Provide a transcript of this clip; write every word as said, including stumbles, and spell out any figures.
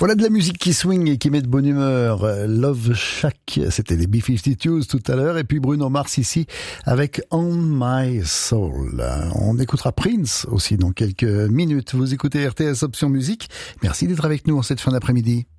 Voilà de la musique qui swing et qui met de bonne humeur. Love Shack, c'était les B cinquante-deux tout à l'heure, et puis Bruno Mars ici avec On My Soul. On écoutera Prince aussi dans quelques minutes. Vous écoutez R T S Option Musique. Merci d'être avec nous en cette fin d'après-midi.